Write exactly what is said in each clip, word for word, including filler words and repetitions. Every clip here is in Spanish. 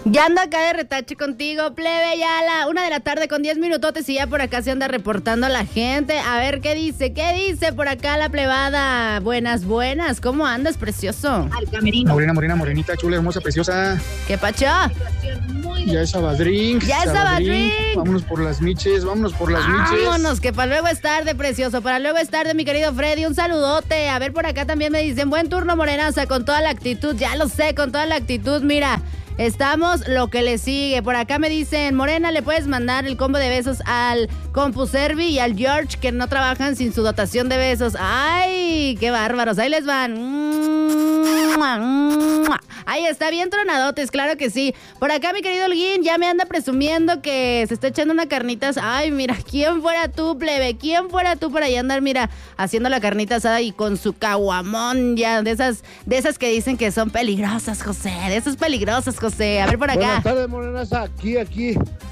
Ya ando acá de retache contigo, plebe, ya a la una de la tarde con diez minutotes y ya por acá se anda reportando la gente. A ver, ¿qué dice? ¿Qué dice por acá la plebada? Buenas, buenas, ¿cómo andas, precioso? Al camerino. Morena, morena, morenita, chula, hermosa, preciosa. ¿Qué pacho? Ya es Sabadrink. Ya es Sabadrink. Vámonos por las miches, vámonos por las miches. Vámonos, que para luego es tarde, precioso. Para luego es tarde, mi querido Freddy. Un saludote. A ver, por acá también me dicen, buen turno, morenaza, con toda la actitud. Ya lo sé, con toda la actitud, mira. Estamos lo que le sigue. Por acá me dicen, Morena, ¿le puedes mandar el combo de besos al CompuServi y al George, que no trabajan sin su dotación de besos? ¡Ay, qué bárbaros! Ahí les van. Ahí está, bien tronadotes, claro que sí. Por acá mi querido Holguín ya me anda presumiendo que se está echando una carnitas. Ay, mira, ¿quién fuera tú, plebe? ¿Quién fuera tú para ahí andar, mira, haciendo la carnita asada y con su caguamón ya? De esas, de esas que dicen que son peligrosas, José. De esas peligrosas, José. A ver por acá. Buenas tardes, morenaza. Aquí, aquí.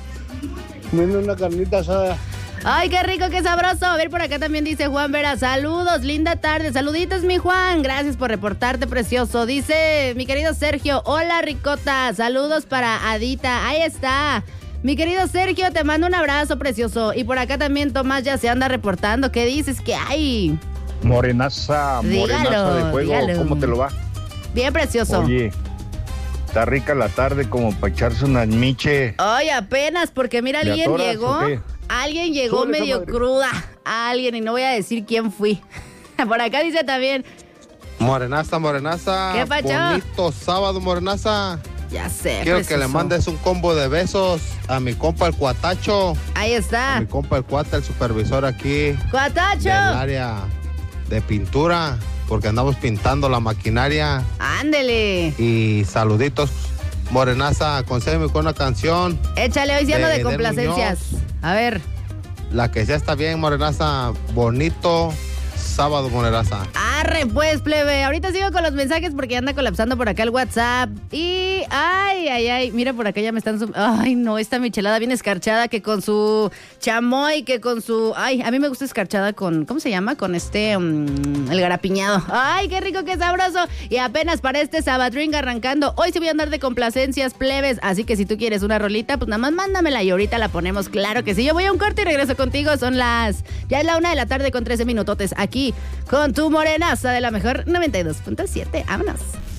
Viene una carnita asada. Ay, qué rico, qué sabroso. A ver, por acá también dice Juan Vera. Saludos, linda tarde. Saluditos, mi Juan. Gracias por reportarte, precioso. Dice mi querido Sergio. Hola, ricota. Saludos para Adita. Ahí está. Mi querido Sergio, te mando un abrazo, precioso. Y por acá también Tomás ya se anda reportando. ¿Qué dices? ¿Qué hay? Morenaza, morenaza Dígalo, de fuego. dígalo. ¿Cómo te lo va? Bien, precioso. Oye, está rica la tarde como para echarse unas miche. Ay, apenas, porque mira, ¿Le alguien atoras llegó. o qué? Alguien llegó Súbele esa medio madre. cruda. Alguien, y no voy a decir quién fui. Por acá dice también. Morenaza, morenaza. ¿Qué pacho? Bonito sábado, morenaza. Ya sé, Quiero precioso. que le mandes un combo de besos a mi compa el Cuatacho. Ahí A está. mi compa el Cuata, el supervisor aquí ¡Cuatacho! del área de pintura, porque andamos pintando la maquinaria. Ándele. Y saluditos, morenaza. Concédeme con una canción. Échale, hoy sí ando De de Edel complacencias. A ver. La que ya está bien, morenaza. Bonito sábado, morenaza. Arre, pues, plebe. Ahorita sigo con los mensajes porque anda colapsando por acá el WhatsApp. Y, ay, ay, ay. Mira, por acá ya me están... sum- Ay, no, esta michelada bien escarchada que con su chamoy, que con su... Ay, a mí me gusta escarchada con... ¿Cómo se llama? Con este... mm, el garapiñado. Ay, qué rico, qué sabroso. Y apenas para este Sabadrink arrancando. Hoy sí voy a andar de complacencias, plebes. Así que si tú quieres una rolita, pues nada más mándamela y ahorita la ponemos. Claro que sí. Yo voy a un corte y regreso contigo. Son las... Ya es la una de la tarde con trece minutotes. Aquí con tu morenaza de la mejor noventa y dos punto siete. Vámonos.